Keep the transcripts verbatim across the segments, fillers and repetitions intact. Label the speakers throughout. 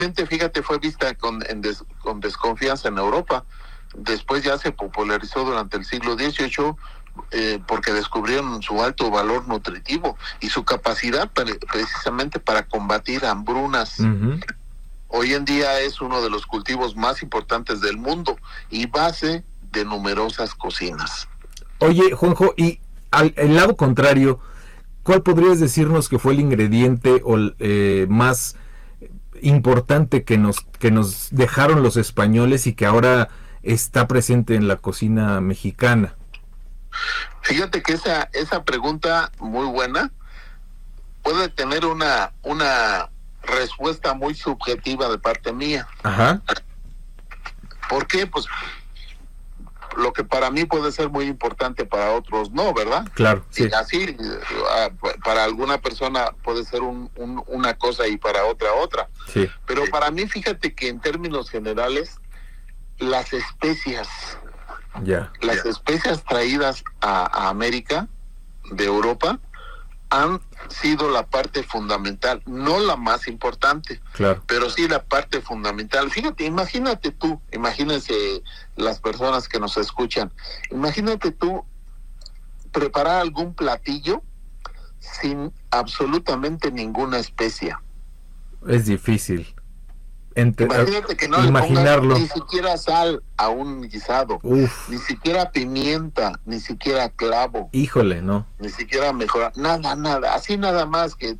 Speaker 1: Fíjate, fue vista con, en des, con desconfianza en Europa. Después ya se popularizó durante el siglo dieciocho eh, porque descubrieron su alto valor nutritivo y su capacidad para, precisamente para combatir hambrunas. Uh-huh. Hoy en día es uno de los cultivos más importantes del mundo y base de numerosas cocinas.
Speaker 2: Oye, Juanjo, y al el lado contrario, ¿cuál podrías decirnos que fue el ingrediente o, eh, más importante que nos que nos dejaron los españoles y que ahora está presente en la cocina mexicana?
Speaker 1: Fíjate que esa esa pregunta muy buena puede tener una una respuesta muy subjetiva de parte mía.
Speaker 2: Ajá.
Speaker 1: ¿Por qué? Pues lo que para mí puede ser muy importante para otros no, ¿verdad?
Speaker 2: Claro, sí.
Speaker 1: Y así, para alguna persona puede ser un, un, una cosa y para otra otra.
Speaker 2: Sí.
Speaker 1: Pero para mí, fíjate que en términos generales, las especias,
Speaker 2: ya,
Speaker 1: las
Speaker 2: ya.
Speaker 1: especias traídas a, a América, de Europa, han sido la parte fundamental, no la más importante,
Speaker 2: claro,
Speaker 1: pero sí la parte fundamental. Fíjate, imagínate tú, imagínense las personas que nos escuchan, imagínate tú preparar algún platillo sin absolutamente ninguna especia.
Speaker 2: Es difícil.
Speaker 1: Ente- Imagínate que no
Speaker 2: imaginarlo.
Speaker 1: le pongas ni siquiera sal a un guisado,
Speaker 2: Uf.
Speaker 1: ni siquiera pimienta, ni siquiera clavo.
Speaker 2: Híjole, no.
Speaker 1: Ni siquiera mejorar, nada, nada, así nada más que...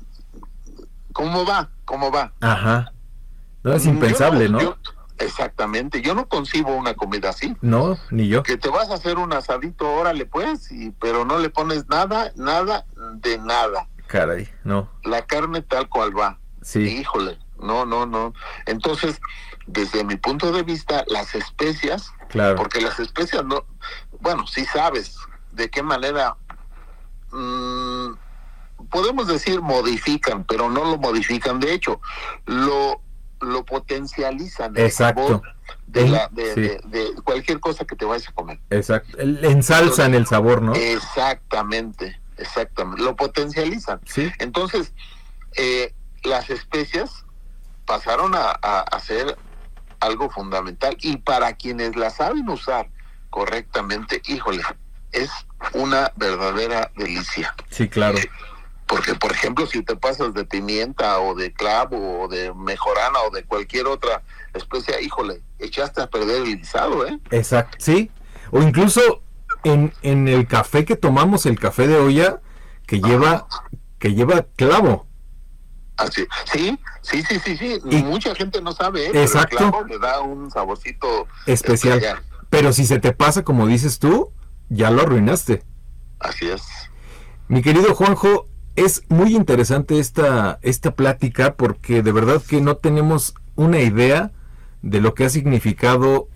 Speaker 1: ¿Cómo va? ¿Cómo va?
Speaker 2: Ajá. No, es impensable,
Speaker 1: no,
Speaker 2: ¿no?
Speaker 1: Yo, exactamente, yo no concibo una comida así.
Speaker 2: No, ni yo.
Speaker 1: Que te vas a hacer un asadito, órale pues, y, pero no le pones nada, nada de nada.
Speaker 2: Caray, no.
Speaker 1: La carne tal cual va.
Speaker 2: Sí.
Speaker 1: Híjole. No, no, no. Entonces, desde mi punto de vista, las especias,
Speaker 2: claro,
Speaker 1: porque las especias no, bueno, sí sabes de qué manera, mmm, podemos decir modifican, pero no lo modifican, de hecho, lo, lo potencializan.
Speaker 2: Exacto.
Speaker 1: El sabor de,
Speaker 2: el,
Speaker 1: la, de,
Speaker 2: sí.
Speaker 1: de, de cualquier cosa que te vayas a comer.
Speaker 2: Exacto. El, ensalzan Entonces, el sabor, ¿no?
Speaker 1: Exactamente, exactamente. Lo potencializan.
Speaker 2: Sí.
Speaker 1: Entonces, eh, las especias pasaron a, a, a ser algo fundamental, y para quienes la saben usar correctamente, híjole, es una verdadera delicia.
Speaker 2: Sí, claro.
Speaker 1: Porque, por ejemplo, si te pasas de pimienta o de clavo o de mejorana o de cualquier otra especia, híjole, echaste a perder el guisado, ¿eh?
Speaker 2: Exacto, sí. O incluso en, en el café que tomamos, el café de olla, que lleva, ah. que lleva clavo.
Speaker 1: Así, sí, sí, sí, sí, sí.
Speaker 2: Y,
Speaker 1: mucha gente no sabe, ¿eh?
Speaker 2: Exacto.
Speaker 1: Pero el clavo le da un saborcito
Speaker 2: especial. especial. Pero si se te pasa, como dices tú, ya lo arruinaste.
Speaker 1: Así es.
Speaker 2: Mi querido Juanjo, es muy interesante esta, esta plática, porque de verdad que no tenemos una idea de lo que ha significado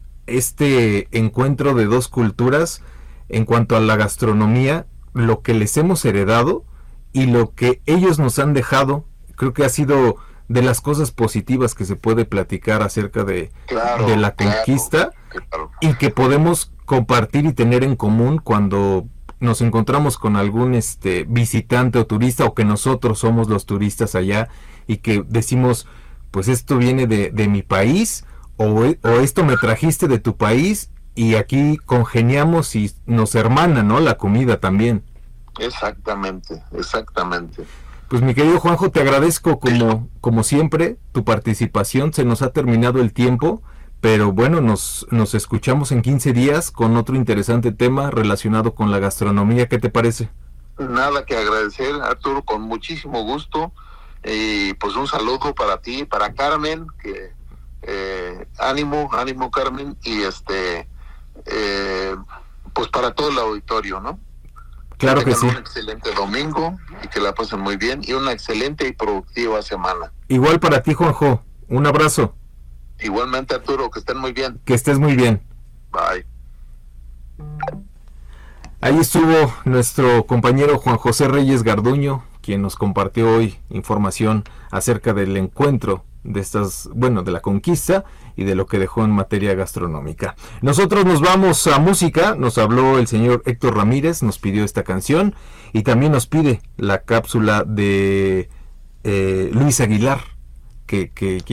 Speaker 2: este encuentro de dos culturas en cuanto a la gastronomía, lo que les hemos heredado y lo que ellos nos han dejado. Creo que ha sido de las cosas positivas que se puede platicar acerca de,
Speaker 1: claro,
Speaker 2: de la conquista,
Speaker 1: claro, claro.
Speaker 2: Y que podemos compartir y tener en común cuando nos encontramos con algún este visitante o turista, o que nosotros somos los turistas allá y que decimos, pues esto viene de, de mi país, o, o esto me trajiste de tu país, y aquí congeniamos y nos hermana, ¿no? La comida también.
Speaker 1: Exactamente, exactamente.
Speaker 2: Pues mi querido Juanjo, te agradezco como, como siempre tu participación. Se nos ha terminado el tiempo, pero bueno, nos, nos escuchamos en quince días con otro interesante tema relacionado con la gastronomía. ¿Qué te parece?
Speaker 1: Nada que agradecer, Arturo, con muchísimo gusto. Y pues un saludo para ti, para Carmen, que eh, ánimo, ánimo Carmen, y este eh, pues para todo el auditorio, ¿no?
Speaker 2: Claro que, que sí.
Speaker 1: Un excelente domingo y que la pasen muy bien, y una excelente y productiva semana.
Speaker 2: Igual para ti, Juanjo. Un abrazo.
Speaker 1: Igualmente, Arturo, que estén muy bien.
Speaker 2: Que estés muy bien.
Speaker 1: Bye.
Speaker 2: Ahí estuvo nuestro compañero Juan José Reyes Garduño, quien nos compartió hoy información acerca del encuentro de estas, bueno, de la conquista y de lo que dejó en materia gastronómica. Nosotros nos vamos a música. Nos habló el señor Héctor Ramírez, nos pidió esta canción y también nos pide la cápsula de eh, Luis Aguilar, que, que, que